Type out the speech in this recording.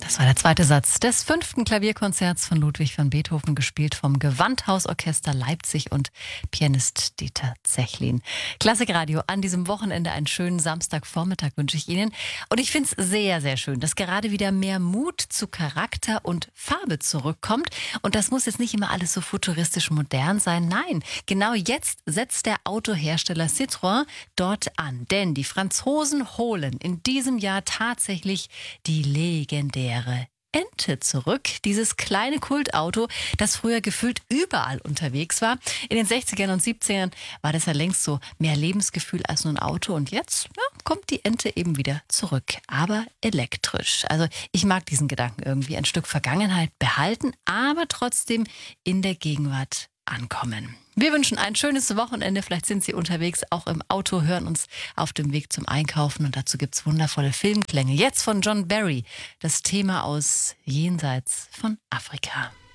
Das war der zweite Satz des 5. Klavierkonzerts von Ludwig van Beethoven, gespielt vom Gewandhausorchester Leipzig und Pianist Dieter Zechlin. Klassikradio an diesem Wochenende, einen schönen Samstagvormittag wünsche ich Ihnen. Und ich finde es sehr, sehr schön, dass gerade wieder mehr Mut zu Charakter und Farbe zurückkommt. Und das muss jetzt nicht immer alles so futuristisch modern sein. Nein, genau jetzt setzt der Autohersteller Citroën dort an. Denn die Franzosen holen in diesem Jahr tatsächlich die legendäre Ente zurück. Dieses kleine Kultauto, das früher gefühlt überall unterwegs war. In den 60ern und 70ern war das ja längst so mehr Lebensgefühl als nur ein Auto. Und jetzt kommt die Ente eben wieder zurück. Aber elektrisch. Also ich mag diesen Gedanken irgendwie. Ein Stück Vergangenheit behalten, aber trotzdem in der Gegenwart ankommen. Wir wünschen ein schönes Wochenende. Vielleicht sind Sie unterwegs, auch im Auto, hören uns auf dem Weg zum Einkaufen. Und dazu gibt es wundervolle Filmklänge. Jetzt von John Barry, das Thema aus Jenseits von Afrika.